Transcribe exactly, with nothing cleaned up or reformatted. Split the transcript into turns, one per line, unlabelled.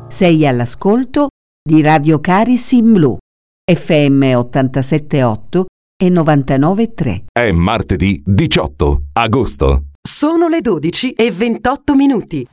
Sei all'ascolto di Radio Caris in Blu, F M ottantasette virgola otto e novantanove virgola tre.
È martedì diciotto agosto.
Sono le dodici e ventotto minuti.